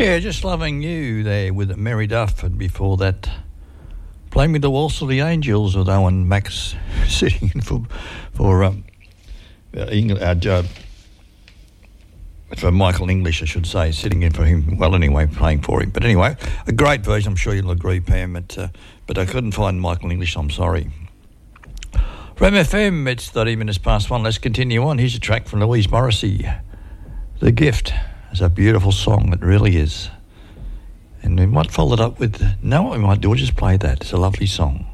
Yeah, Just Loving You there with Mary Duff, and before that, Playing with the Waltz of the Angels with Owen Max sitting in for Michael English, I should say, sitting in for him. Well, anyway, playing for him. But anyway, a great version. I'm sure you'll agree, Pam. But I couldn't find Michael English. I'm sorry. From FM, it's 30 minutes past 1. Let's continue on. Here's a track from Louise Morrissey. The Gift. It's a beautiful song. It really is. And we might follow it up with... No, what we might do is just play that. It's a lovely song.